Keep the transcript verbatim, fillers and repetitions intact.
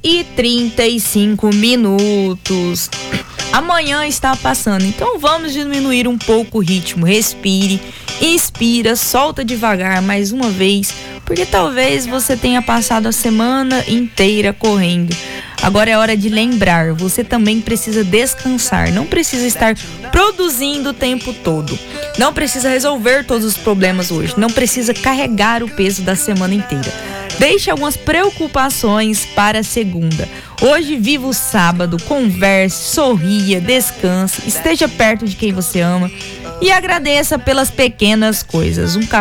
e trinta e cinco minutos. Amanhã está passando, então vamos diminuir um pouco o ritmo. Respire, inspira, solta devagar mais uma vez, porque talvez você tenha passado a semana inteira correndo. Agora é hora de lembrar, você também precisa descansar, não precisa estar produzindo o tempo todo. Não precisa resolver todos os problemas hoje, não precisa carregar o peso da semana inteira. Deixe algumas preocupações para a segunda. Hoje viva o sábado, converse, sorria, descanse, esteja perto de quem você ama e agradeça pelas pequenas coisas. Um